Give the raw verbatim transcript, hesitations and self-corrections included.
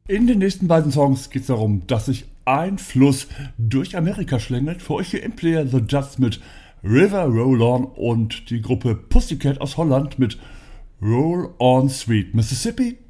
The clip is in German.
In den nächsten beiden Songs geht es darum, dass sich ein Fluss durch Amerika schlängelt. Für euch hier im Player The Judds mit River Roll On und die Gruppe Pussycat aus Holland mit Roll On Sweet Mississippi.